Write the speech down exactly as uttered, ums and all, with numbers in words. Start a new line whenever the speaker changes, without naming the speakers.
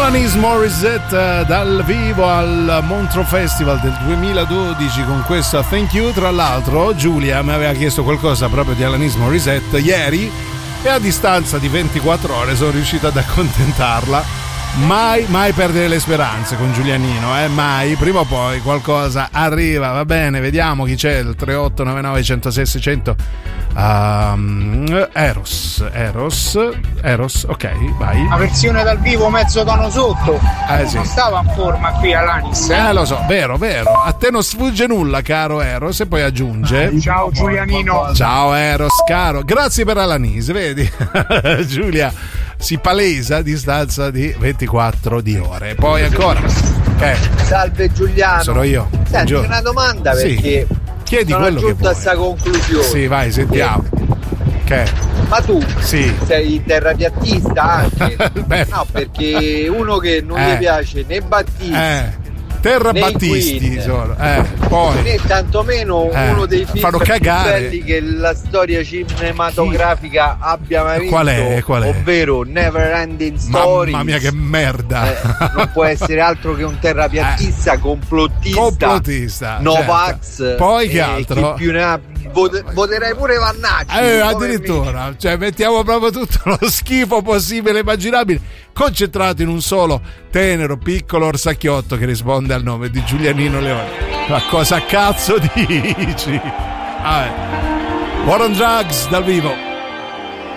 Alanis Morissette dal vivo al Montreux Festival del duemiladodici con questa Thank You. Tra l'altro Giulia mi aveva chiesto qualcosa proprio di Alanis Morissette ieri e a distanza di ventiquattro ore sono riuscito ad accontentarla. Mai, mai perdere le speranze con Giulianino, eh? Mai, prima o poi qualcosa arriva, va bene, vediamo chi c'è, il tre otto nove nove uno zero sei sei zero zero. Um, Eros, Eros, Eros, ok, vai.
La versione dal vivo mezzo tono sotto,
eh, sì.
Non stava in forma qui Alanis. Eh?
eh lo so, vero, vero, a te non sfugge nulla caro Eros e poi aggiunge.
Ciao Giulianino.
Ciao Eros, caro, grazie per Alanis, vedi, Giulia si palesa a distanza di ventiquattro di ore. Poi ancora eh.
Salve Giuliano.
Sono io.
Senti,
Buongiorno.
una domanda perché
sì. Chiedi
sono
quello
giunto
che vuoi.
a sta conclusione.
Sì, vai, sentiamo. Che?
Ma tu
sì.
sei terrapiattista anche?
Beh.
No, perché uno che non
eh.
gli piace né Battisti
eh. Terra
né
Battisti
Queen,
sono. Eh, poi
né tantomeno
eh.
uno dei film
fanno
più
cagare.
belli che la storia cinematografica abbia mai visto.
Qual è? Qual è?
Ovvero Never Ending Story.
Mamma mia che merda.
Eh, non può essere altro che un terrapiattista,
eh.
complottista,
complottista,
Novax.
Certo. Poi che altro?
Chi più ne ha, vot- voterei pure Vannacci.
Eh, addirittura, me. Cioè mettiamo proprio tutto lo schifo possibile e immaginabile, concentrato in un solo tenero piccolo orsacchiotto che risponde al nome di Giulianino Leone. Ma cosa cazzo dici? Ah, War on Drugs dal vivo.